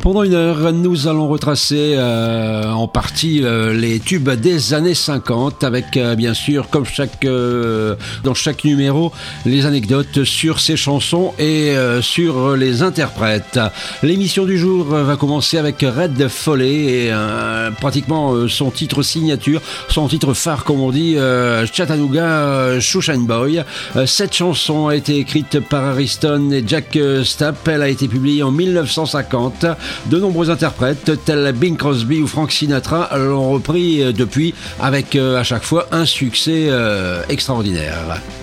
Pendant une heure, nous allons retracer en partie les tubes des années 50 avec bien sûr, comme dans chaque numéro, les anecdotes sur ces chansons et sur les interprètes. L'émission du jour va commencer avec Red Foley et pratiquement son titre signature, son titre phare comme on dit, Chattanooga Shoeshine Boy. Cette chanson a été écrite par Ariston et Jack Stapp. Elle a été publiée en 1950. De nombreux interprètes tels Bing Crosby ou Frank Sinatra l'ont repris depuis avec à chaque fois un succès extraordinaire.